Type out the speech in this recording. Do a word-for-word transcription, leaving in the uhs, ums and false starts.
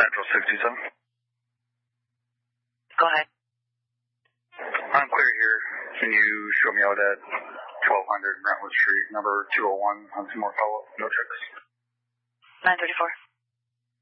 Central sixty-seven. Go ahead. I'm clear here. Can you show me out at twelve hundred Brentwood Street, number two oh one, on some more follow-up? No checks. nine thirty-four.